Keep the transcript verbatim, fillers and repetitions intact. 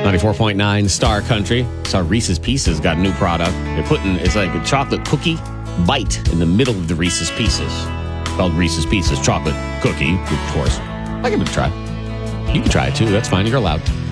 ninety-four point nine Star Country. Saw Reese's Pieces got a new product. They're putting, it's like a chocolate cookie bite in the middle of the Reese's Pieces. Called Reese's Pieces chocolate cookie, of course. I'll give it a try. You can try it too. That's fine. You're allowed.